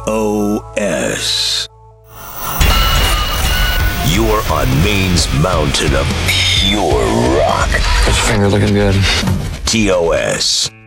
TOS. You're on Maine's mountain of pure rock. Got your finger looking good. TOS.